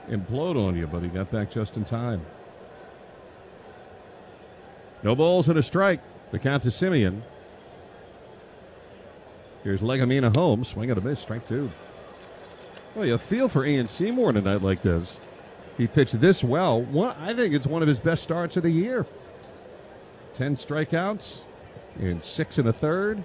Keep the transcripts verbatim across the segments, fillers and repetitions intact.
implode on you, but he got back just in time. No balls and a strike. The count to Semien. Here's Legumina home. Swing and a miss. Strike two. Well, you feel for Ian Seymour in a night like this. He pitched this well. One, I think it's one of his best starts of the year. Ten strikeouts in six and a third.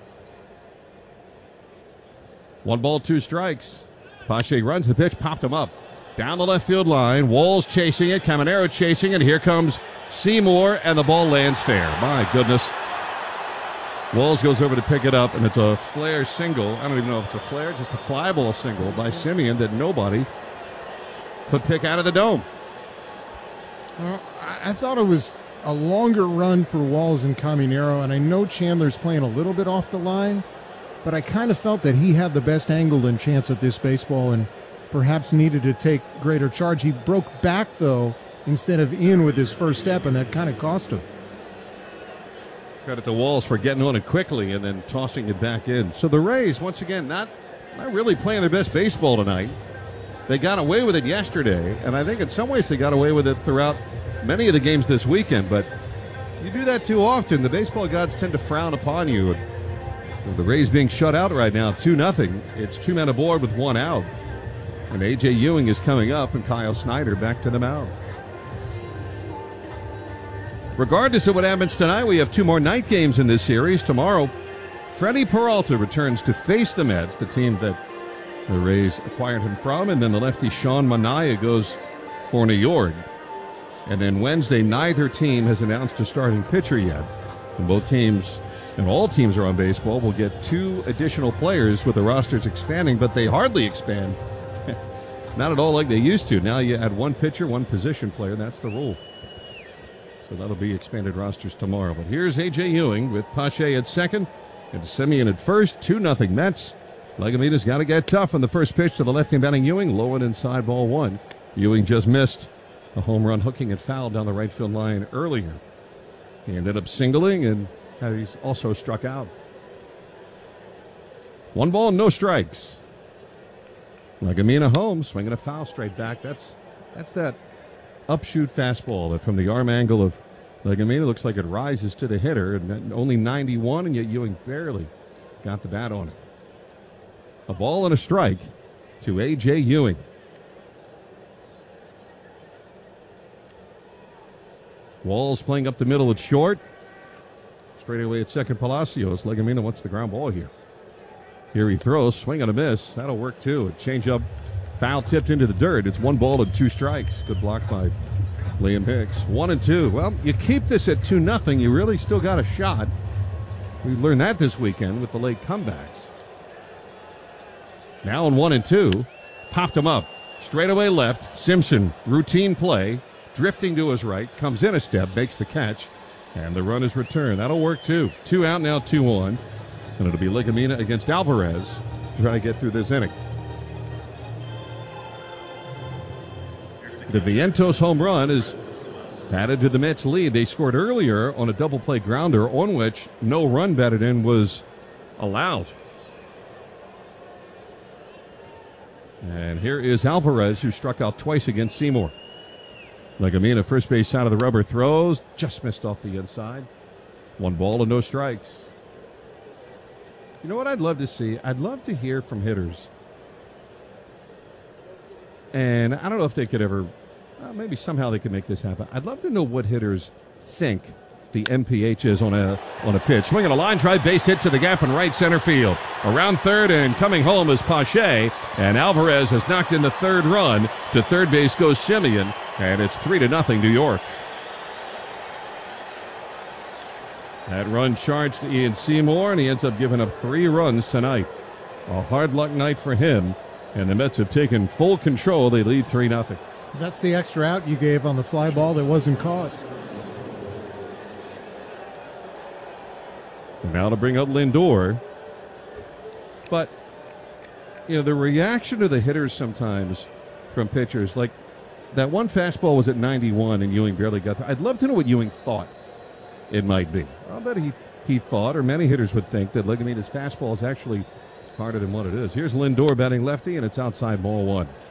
One ball, two strikes. Pache runs the pitch, popped him up. Down the left field line. Walls chasing it. Caminero chasing it. Here comes Seymour, and the ball lands fair. My goodness. Walls goes over to pick it up, and it's a flare single. I don't even know if it's a flare, just a fly ball single by Semien that nobody could pick out of the dome. Well, I thought it was a longer run for Walls and Caminero, and I know Chandler's playing a little bit off the line, but I kind of felt that he had the best angle and chance at this baseball and perhaps needed to take greater charge. He broke back, though, instead of in with his first step, and that kind of cost him. Credit to Walls for getting on it quickly and then tossing it back in. So the Rays, once again, not, not really playing their best baseball tonight. They got away with it yesterday, and I think in some ways they got away with it throughout many of the games this weekend. But you do that too often, the baseball gods tend to frown upon you. And the Rays being shut out right now, two nothing. It's two men aboard with one out. And A J Ewing is coming up, and Kyle Snyder back to the mound. Regardless of what happens tonight, we have two more night games in this series. Tomorrow, Freddie Peralta returns to face the Mets, the team that the Rays acquired him from, and then the lefty Sean Manaea goes for New York. And then Wednesday, neither team has announced a starting pitcher yet. And both teams, and all teams around baseball, will get two additional players with the rosters expanding, but they hardly expand. Not at all like they used to. Now you add one pitcher, one position player. That's the rule. So that'll be expanded rosters tomorrow. But here's A J Ewing with Pache at second and Semien at first. two nothing Mets. Legumina's got to get tough on the first pitch to the left-hand batting Ewing. Low and inside, ball one. Ewing just missed a home run hooking it foul down the right field line earlier. He ended up singling, and he's also struck out. One ball, no strikes. Legumina home, swinging a foul straight back. That's that's that upshoot fastball that from the arm angle of Legumina looks like it rises to the hitter, and only ninety-one, and yet Ewing barely got the bat on it. A ball and a strike to A J Ewing. Walls playing up the middle at short. Straight away at second, Palacios. Legumina wants the ground ball here. Here he throws, swing and a miss. That'll work too. A change up, foul tipped into the dirt. It's one ball and two strikes. Good block by Liam Hicks. One and two. Well, you keep this at two nothing. You really still got a shot. We learned that this weekend with the late comebacks. Now in one and two, popped him up. Straight away left. Simpson, routine play. Drifting to his right, comes in a step, makes the catch, and the run is returned. That'll work too. Two out now, two on. And it'll be Legumina against Alvarez to try to get through this inning. The Vientos home run is added to the Mets' lead. They scored earlier on a double play grounder on which no run batted in was allowed. And here is Alvarez, who struck out twice against Seymour. Legumina, first base side of the rubber, throws, just missed off the inside. One ball and no strikes. You know what I'd love to see? I'd love to hear from hitters. And I don't know if they could ever, well, maybe somehow they could make this happen. I'd love to know what hitters think the M P H is on a on a pitch. Swinging a line drive, base hit to the gap in right center field. Around third and coming home is Pache, and Alvarez has knocked in the third run. To third base goes Semien, and it's three to nothing New York. That run charged to Ian Seymour, and he ends up giving up three runs tonight. A hard luck night for him, and the Mets have taken full control. They lead three nothing. That's the extra out you gave on the fly ball that wasn't caught. And now to bring up Lindor. But, you know, the reaction to the hitters sometimes from pitchers, like that one fastball was at ninety-one and Ewing barely got there. I'd love to know what Ewing thought it might be. I'll bet he, he thought, or many hitters would think, that Legumina's fastball is actually harder than what it is. Here's Lindor batting lefty, and it's outside ball one.